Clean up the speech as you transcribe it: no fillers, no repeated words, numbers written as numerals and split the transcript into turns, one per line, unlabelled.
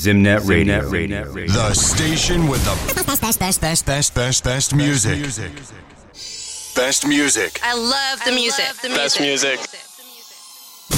Zimnet Radio.
The station with the best music. Best music.
I love the music.
Best music.